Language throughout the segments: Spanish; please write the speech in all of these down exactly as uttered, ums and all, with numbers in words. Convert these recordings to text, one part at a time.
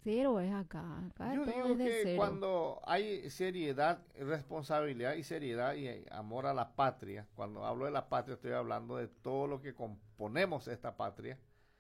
cero es acá. Acá Yo todo digo es de que cero. cuando hay seriedad, responsabilidad y seriedad y amor a la patria, cuando hablo de la patria estoy hablando de todo lo que componemos esta patria.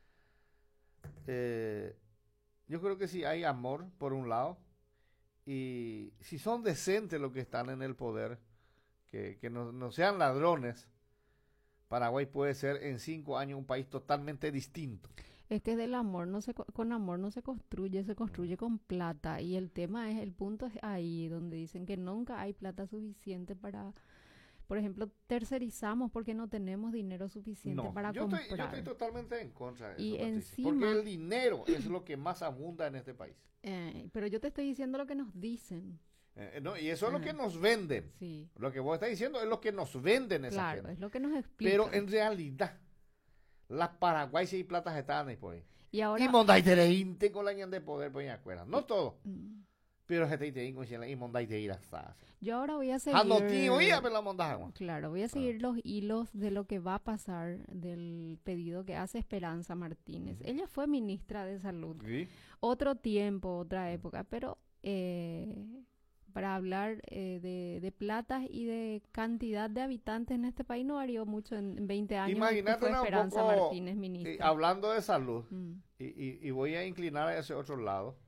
Eh, yo creo que si hay amor, por un lado, y si son decentes los que están en el poder, que, que no, no sean ladrones, Paraguay puede ser en cinco años un país totalmente distinto. Es que del amor no se co- con amor no se construye, se construye con plata. Y el tema es, el punto es ahí, donde dicen que nunca hay plata suficiente para, por ejemplo, tercerizamos porque no tenemos dinero suficiente No, para yo estoy, yo estoy comprar. totalmente en contra de Y eso, Patricia, porque encima, el dinero es lo que más abunda en este país. eh, pero yo te estoy diciendo lo que nos dicen. Eh, no, y eso es lo que Ajá. nos venden. Sí, Lo que vos estás diciendo es lo que nos venden esa claro, gente. es lo que nos explican. Pero en realidad, las Paraguay sí hay platas están ahí por ahí. Y Y ahora, Monday te con la ñan de poder, pues acuerdan. No todo. mm, Pero este te con y Monday te irá. yo ahora voy a Hando tío, seguir, oía, pero la mondaja. claro, voy a seguir los hilos de lo que va a pasar del pedido que hace Esperanza Martínez. Ujú. Ella fue ministra de Salud. Sí. Otro tiempo, otra época, pero eh, para hablar eh, de, de platas y de cantidad de habitantes en este país no varió mucho en veinte años que Imagínate fue una un Esperanza poco, Martínez eh, ministra. hablando de salud, Mm, y, y- y voy a inclinar a ese otro lado.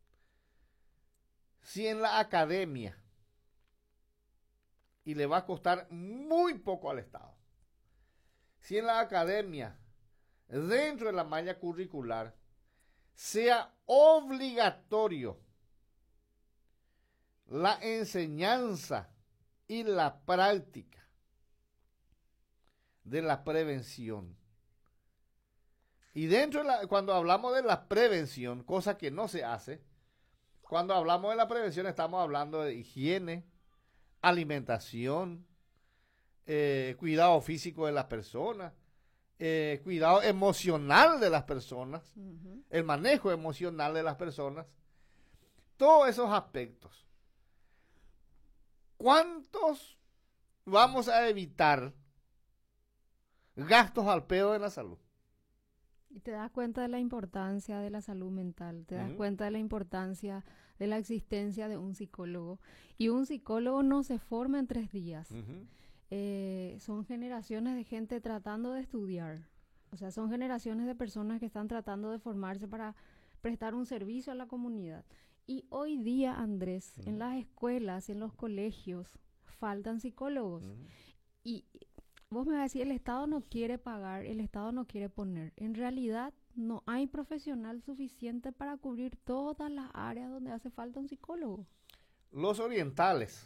Si en la academia, y le va a costar muy poco al Estado, si en la academia, dentro de la malla curricular, sea obligatorio la enseñanza y la práctica de la prevención. Y dentro de la, cuando hablamos de la prevención, cosa que no se hace, cuando hablamos de la prevención estamos hablando de higiene, alimentación, eh, cuidado físico de las personas, eh, cuidado emocional de las personas, ujú. el manejo emocional de las personas, todos esos aspectos. ¿Cuántos vamos a evitar gastos al pedo de la salud? Y te das cuenta de la importancia de la salud mental, te das Ujú. cuenta de la importancia de la existencia de un psicólogo. Y un psicólogo no se forma en tres días. Ujú. Eh, son generaciones de gente tratando de estudiar. O sea, son generaciones de personas que están tratando de formarse para prestar un servicio a la comunidad. Y hoy día, Andrés, en Ujú. las escuelas, en los colegios, faltan psicólogos. Ujú. Y vos me vas a decir, el Estado no quiere pagar, el Estado no quiere poner. En realidad, no hay profesional suficiente para cubrir todas las áreas donde hace falta un psicólogo. Los orientales.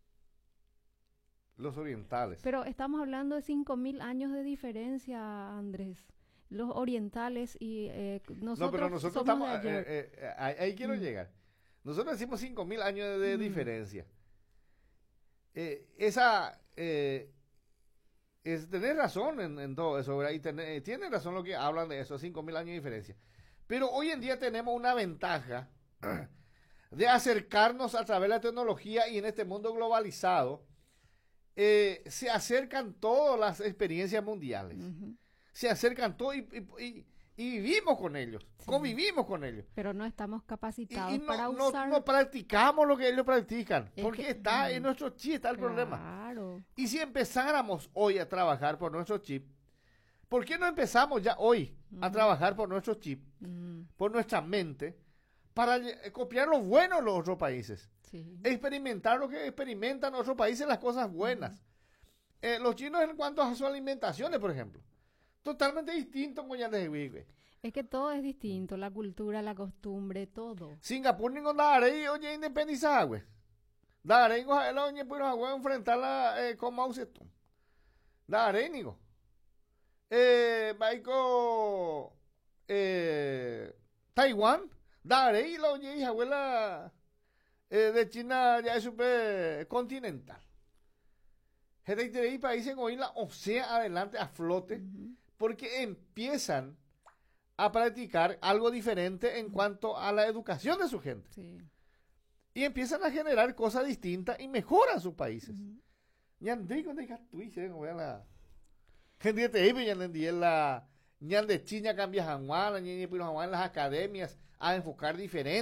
Los orientales. Pero estamos hablando de cinco mil años de diferencia, Andrés. Los orientales y eh, nosotros, no, pero nosotros somos estamos. de eh, ayer. eh, eh, ahí, ahí quiero Mm. llegar. Nosotros decimos cinco mil años de, de Mm. diferencia. Eh, esa. Eh, es tener razón en, en todo eso, ¿verdad? Y tener, eh, tiene razón lo que hablan de eso, cinco mil años de diferencia. Pero hoy en día tenemos una ventaja de acercarnos a través de la tecnología y en este mundo globalizado. Eh, se acercan todas las experiencias mundiales. Ujú. Se acercan todos y, y- y- y vivimos con ellos, Sí. convivimos con ellos. Pero no estamos Y, capacitados y no, para no- usar. no practicamos lo que ellos practican, Es porque que- está mm. en nuestro chip, está el problema. Claro. Y si empezáramos hoy a trabajar por nuestro chip, ¿por qué no empezamos ya hoy a Ujú. trabajar por nuestro chip, Mm, por nuestra mente, para lle- copiar lo bueno de los otros países? sí. Experimentar lo que experimentan otros países, las cosas buenas. Eh, los chinos en cuanto a su alimentación, por ejemplo, totalmente distinto con Yandes de Huigüe. Es que todo es distinto, la cultura, la costumbre, todo. Singapur ni con Darey, oye, independizada, güey. Darey, el oye, pues nos a enfrentarla eh, con Mao Zedong. Darey, nigo. Eh, Baico, eh, Taiwán, Darey, la oye, hija, abuela eh, de China ya es super continental. Hay países hoy la o sea adelante a flote Ujú. porque empiezan a practicar algo diferente en cuanto a la educación de su gente. Sí. Y empiezan a generar cosas distintas y mejoran sus países. Ujú. Ñandri con deja tu hice, no vean la gente te iba ñandri la ñan de China cambia Hanwha, ñan de en las academias a enfocar diferente.